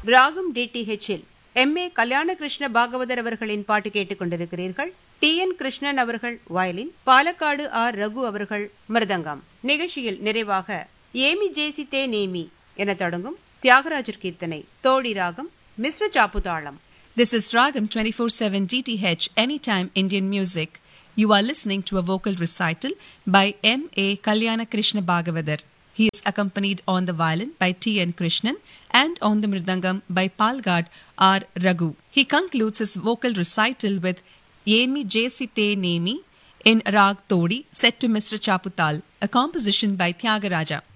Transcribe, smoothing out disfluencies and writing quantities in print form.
ராகம் டிடிஹெச்சில் M.A. கல்யாண கிருஷ்ண பாகவதர் அவர்களின் பாட்டு கேட்டுக் கொண்டிருக்கிறீர்கள். T.N. கிருஷ்ணன் அவர்கள் வயலின், பாலக்காடு ஆர். ரகு அவர்கள் மிருதங்கம். நிகழ்ச்சியில் நிறைவாக ஏமி ஜேசித்தே நேமி என தொடங்கும் தியாகராஜர் கீர்த்தனை, தோடி ராகம், மிஸ்ர சாப்புதாளம். This is Ragam 24/7 DTH Anytime Indian Music. You are listening to a vocal recital by M.A. Kalyana Krishna Bhagavathar. He is accompanied on the violin by T.N. Krishnan and on the mridangam by Palgad R. Raghu. He concludes his vocal recital with Yemi Jesite Nemi in Rag Todi set to Mr. Chaputal, a composition by Tyagaraja.